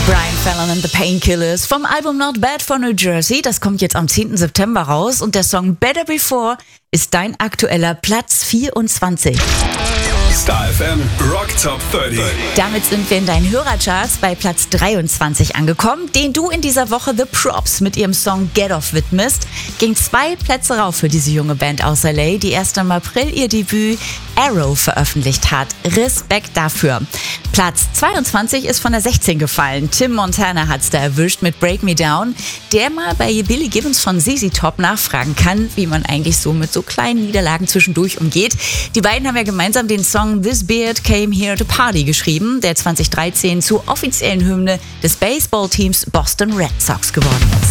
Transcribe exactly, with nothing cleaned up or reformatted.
Brian Fallon and the Painkillers vom Album Not Bad for New Jersey. Das kommt jetzt am zehnten September raus und der Song Better Before ist dein aktueller Platz vierundzwanzig. Star F M Rock Top dreißig. Damit sind wir in deinen Hörercharts bei Platz dreiundzwanzig angekommen, den du in dieser Woche The Props mit ihrem Song Get Off widmest. Ging zwei Plätze rauf für diese junge Band aus L A, die erst im April ihr Debüt Arrow veröffentlicht hat. Respekt dafür. Platz zweiundzwanzig ist von der sechzehn gefallen. Tim Montana hat's da erwischt mit Break Me Down, der mal bei Billy Gibbons von Z Z Top nachfragen kann, wie man eigentlich so mit so kleinen Niederlagen zwischendurch umgeht. Die beiden haben ja gemeinsam den Song This Beard Came Here to Party geschrieben, der zwanzig dreizehn zur offiziellen Hymne des Baseballteams Boston Red Sox geworden ist.